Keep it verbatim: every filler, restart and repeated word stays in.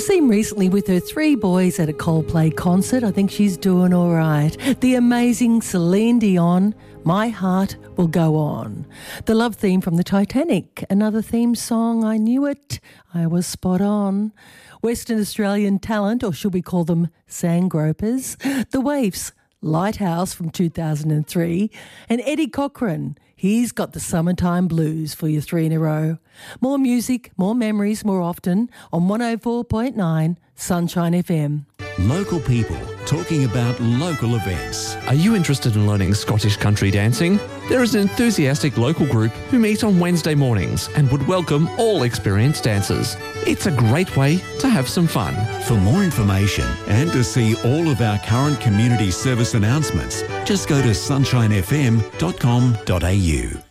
seen recently with her three boys at a Coldplay concert. I think she's doing all right. The amazing Celine Dion, My Heart Will Go On. The love theme from the Titanic, another theme song. I knew it. I was spot on. Western Australian talent, or should we call them Sandgropers? The Waifs, Lighthouse from two thousand three, and Eddie Cochran. He's got the Summertime Blues for you three in a row. More music, more memories, more often on one oh four point nine Sunshine F M. Local people talking about local events. Are you interested in learning Scottish country dancing? There is an enthusiastic local group who meet on Wednesday mornings and would welcome all experienced dancers. It's a great way to have some fun. For more information and to see all of our current community service announcements, just go to sunshine f m dot com dot a u.